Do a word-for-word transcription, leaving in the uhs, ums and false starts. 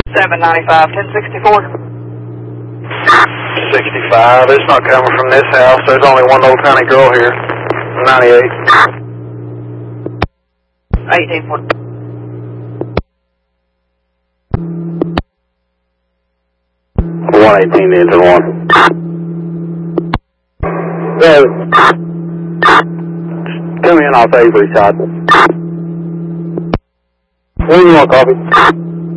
seven ninety-five, ten sixty-four. sixty-five, it's not coming from this house. There's only one little tiny girl here. ninety-eight. eighteen forty. one eighteen to engine one. Yeah. Come in off Avery side. When you want coffee?